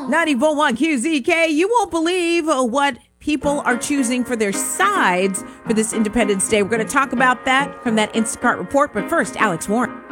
94.1 QZK. You won't believe what people are choosing for their sides for this Independence Day. We're going to talk about that from that Instacart report. But first, Alex Warren.